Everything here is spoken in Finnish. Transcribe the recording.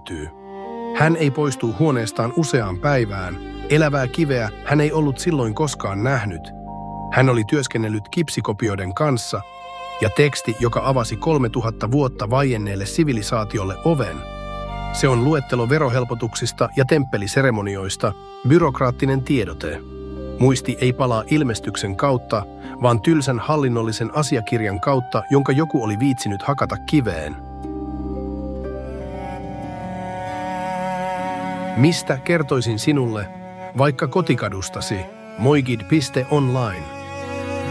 löytyy. Hän ei poistu huoneestaan useaan päivään. Elävää kiveä hän ei ollut silloin koskaan nähnyt. Hän oli työskennellyt kipsikopioiden kanssa, ja teksti, joka avasi 3000 vuotta vaienneelle sivilisaatiolle oven. Se on luettelo verohelpotuksista ja temppeliseremonioista, byrokraattinen tiedote. Muisti ei palaa ilmestyksen kautta, vaan tylsän hallinnollisen asiakirjan kautta, jonka joku oli viitsinyt hakata kiveen. Mistä kertoisin sinulle, vaikka kotikadustasi, moigid.online.